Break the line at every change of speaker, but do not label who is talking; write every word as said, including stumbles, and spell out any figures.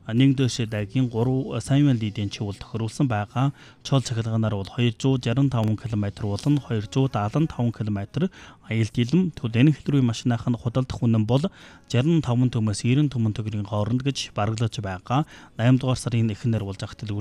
нэг дэше дараагийн гурав Саймон Лидийн чиглэл тохируулсан байгаа. Чол цахилгаанаар бол хоёр зуун шарсан таван километр болон хоёр зуун даатан таван километр аял дилэм төдийн хэтрүүн машинахан худалдах үнэн бол шарсан таван төмөөс девяносто төмөн төгрөгийн хооронд гэж барагдаж байгаа. eight дугаар сарын эхнэр бол зах